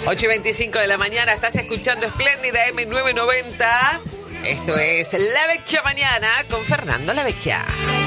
8:25 de la mañana, estás escuchando Espléndida M990. Esto es La Vecchia Mañana con Fernando La Vecchia.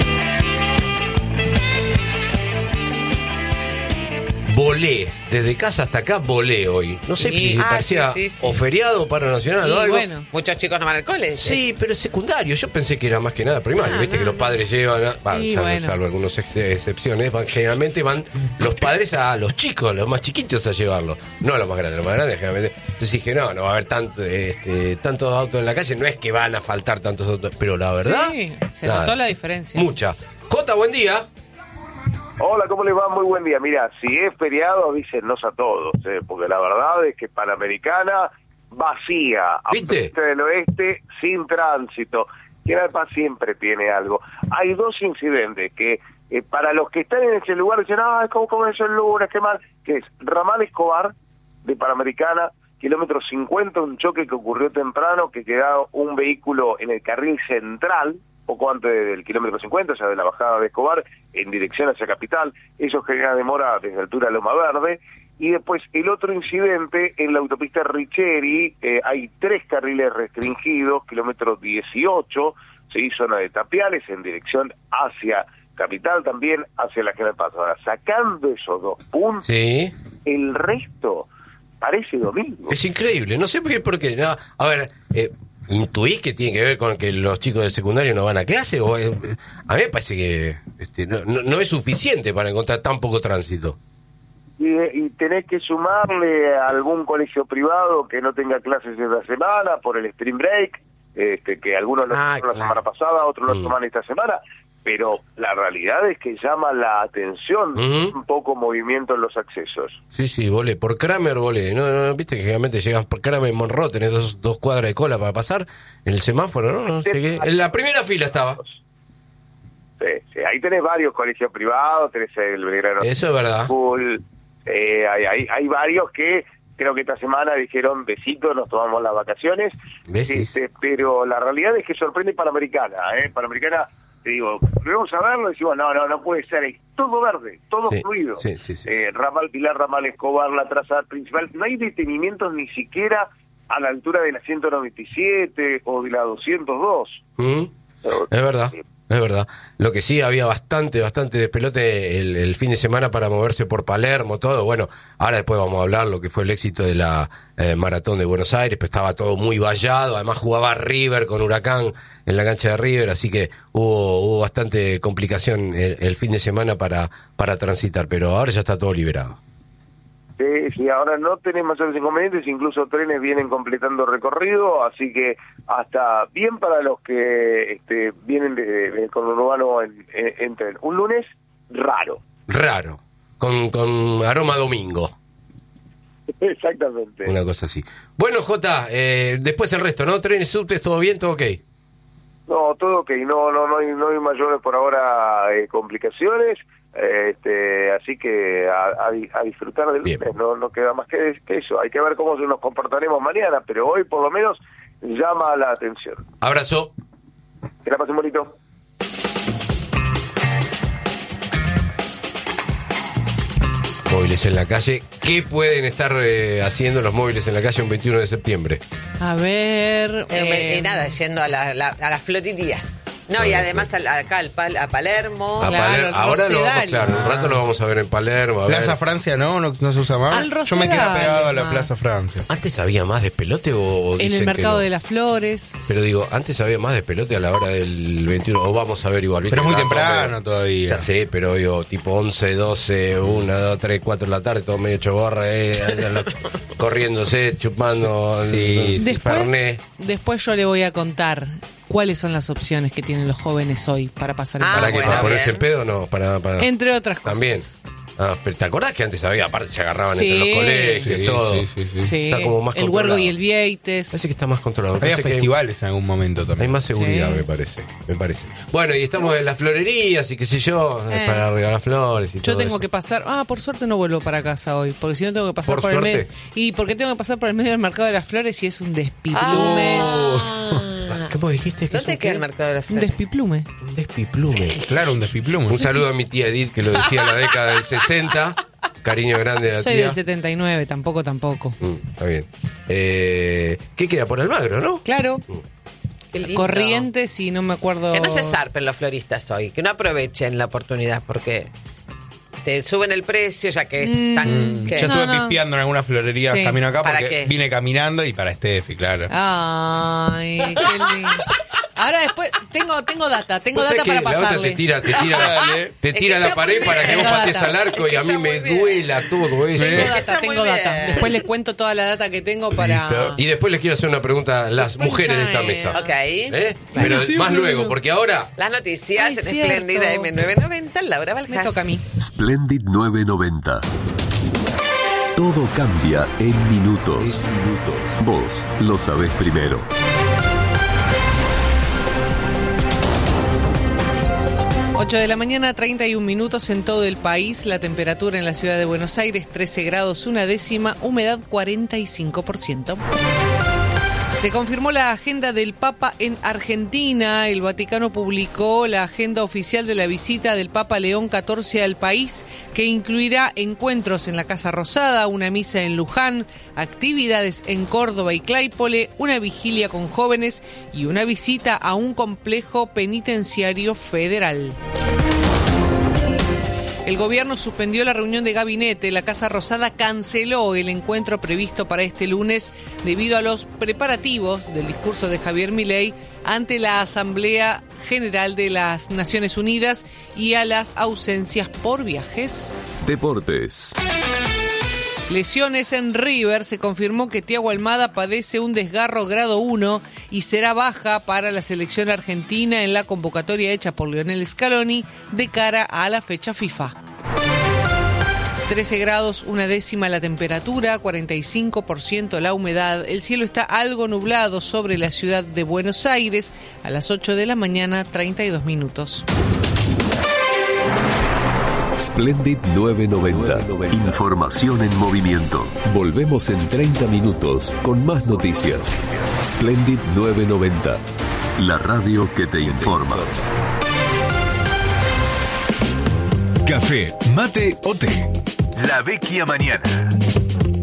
Volé, desde casa hasta acá volé hoy. No sé, Sí. parecía Sí. o feriado, paro nacional o algo. Bueno, muchos chicos no van al cole. Sí, pero es secundario. Yo pensé que era más que nada primario. Viste que los padres llevan, salvo algunas excepciones, generalmente van los padres a los chicos, los más chiquitos a llevarlos. No a los más grandes, los más grandes generalmente. Entonces dije, no va a haber tantos autos en la calle. No es que van a faltar tantos autos, pero la verdad... Sí, se notó la diferencia. Mucha. Jota, buen día. Hola, ¿cómo les va? Muy buen día. Mira, si es feriado, avísennos a todos, porque la verdad es que Panamericana vacía, ¿Viste? Autopista del Oeste sin tránsito. General Paz siempre tiene algo. Hay dos incidentes que para los que están en ese lugar dicen, ¿cómo es el lunes? Qué mal. Que es Ramal Escobar de Panamericana, kilómetro 50, un choque que ocurrió temprano, que quedó un vehículo en el carril central, poco antes del kilómetro 50, o sea, de la bajada de Escobar, en dirección hacia Capital. Eso genera demora desde altura de Loma Verde. Y después, el otro incidente, en la autopista Richeri, hay 3 carriles restringidos, kilómetro 18, zona de Tapiales, en dirección hacia Capital, también hacia la General Paz. Ahora, sacando esos 2 puntos, Sí. el resto parece domingo. Es increíble. No sé por qué. No, a ver... ¿Intuís que tiene que ver con que los chicos del secundario no van a clase? O a mí me parece que no es suficiente para encontrar tan poco tránsito. Y tenés que sumarle a algún colegio privado que no tenga clases esta semana por el Spring Break, que algunos lo tomaron la semana pasada, otros lo toman esta semana, pero la realidad es que llama la atención un poco movimiento en los accesos. Sí, volé. Por Kramer volé. No, viste que generalmente llegas por Kramer y Monroe, tenés dos cuadras de cola para pasar en el semáforo, ¿no? No llegué. En la primera fila estaba. Sí, ahí tenés varios colegios privados, tenés el Belgrano. Eso es verdad. School, hay varios que creo que esta semana dijeron besitos, nos tomamos las vacaciones, pero la realidad es que sorprende Panamericana, Panamericana, te digo, volvemos a verlo y decimos, no puede ser, es todo verde, todo fluido. Sí. Ramal Pilar, Ramal Escobar, la trazada principal, no hay detenimientos ni siquiera a la altura de la 197 o de la 202. Es verdad. Lo que sí, había bastante despelote el fin de semana para moverse por Palermo, todo. Bueno, ahora después vamos a hablar lo que fue el éxito de la maratón de Buenos Aires, pero estaba todo muy vallado. Además jugaba River con Huracán en la cancha de River, así que hubo bastante complicación el fin de semana para transitar, pero ahora ya está todo liberado. Sí, ahora no tenemos mayores inconvenientes, incluso trenes vienen completando recorrido, así que hasta bien para los que vienen de conurbano en tren. Un lunes raro, con aroma domingo. Exactamente. Una cosa así. Bueno, Jota, después el resto, ¿no? Trenes, subtes, todo bien, todo ok. No, todo ok, no hay mayores por ahora complicaciones. Así que a disfrutar del lunes, no queda más que eso. Hay que ver cómo nos comportaremos mañana, pero hoy por lo menos llama la atención. Abrazo. Que la pasen bonito. Móviles en la calle. ¿Qué pueden estar haciendo los móviles en la calle un 21 de septiembre? A ver... nada, yendo a las flotitías. No, y además acá a Palermo. Claro, ahora lo vamos, claro, un rato lo vamos a ver en Palermo. Plaza Francia, ¿no se usa más. Yo me quedé pegado a la Plaza Francia. ¿Antes había más despelote o en el mercado de las flores? Pero digo, antes había más despelote a la hora del 21, o vamos a ver igual. Pero es muy temprano todavía. Ya sé, pero digo, tipo 11, 12, 1, 2, 3, 4 de la tarde, todo medio chogorra, corriéndose, chupando Fernet. Después yo le voy a contar cuáles son las opciones que tienen los jóvenes hoy para pasar el ¿Para qué? ¿Para ponerse en pedo o no? Para... Entre otras cosas. También. Pero ¿te acordás que antes había, aparte se agarraban entre los colegios, todo? Sí. Está como más el Huergo y el Vieites. Parece que está más controlado. Había festivales en algún momento también. Hay más seguridad, me parece. Bueno, y estamos en las florerías y qué sé yo, para regalar flores y yo todo tengo eso. que pasar... por suerte no vuelvo para casa hoy, porque si no tengo que pasar por el medio... Y porque tengo que pasar por el medio del mercado de las flores y es un despiplume. ¿Cómo dijiste? ¿Dónde queda el mercado de las Un flores? despiplume. Un despiplume. Claro, un despiplume. Un saludo a mi tía Edith, que lo decía en la década del 60. cariño grande a la Soy tía. del 79, tampoco. Está bien. ¿Qué queda por Almagro, no? Claro. Corrientes y no me acuerdo. Que no se zarpen los floristas hoy, que no aprovechen la oportunidad porque te suben el precio ya que es tan... Yo estuve pispeando en alguna florería camino acá ¿Para porque qué? vine caminando y para Steffi, claro. Ay, qué lindo. Ahora después, tengo data para pasarle. La otra te tira a la pared para que vos patees al arco y a mí me duela todo eso. Tengo data. Después les cuento toda la data que tengo para... Y después les quiero hacer una pregunta a las mujeres de esta mesa. Ok. Pero más luego, porque ahora... Las noticias Ay, en cierto. Espléndida M990, Laura Valjas. Me toca a mí. Splendid 990. Todo cambia en minutos. Vos lo sabés primero. 8 de la mañana, 31 minutos en todo el país. La temperatura en la ciudad de Buenos Aires, 13 grados, 1/10, humedad 45%. Se confirmó la agenda del Papa en Argentina. El Vaticano publicó la agenda oficial de la visita del Papa León XIV al país, que incluirá encuentros en la Casa Rosada, una misa en Luján, actividades en Córdoba y Claypole, una vigilia con jóvenes y una visita a un complejo penitenciario federal. El gobierno suspendió la reunión de gabinete. La Casa Rosada canceló el encuentro previsto para este lunes debido a los preparativos del discurso de Javier Milei ante la Asamblea General de las Naciones Unidas y a las ausencias por viajes. Deportes. Lesiones en River. Se confirmó que Thiago Almada padece un desgarro grado 1 y será baja para la selección argentina en la convocatoria hecha por Lionel Scaloni de cara a la fecha FIFA. 13 grados, 1/10 la temperatura, 45% la humedad. El cielo está algo nublado sobre la ciudad de Buenos Aires. A las 8 de la mañana, 32 minutos. Splendid 990. Información en movimiento. Volvemos en 30 minutos con más noticias. Splendid 990. La radio que te informa. Café, mate o té. La Vecchia Mañana.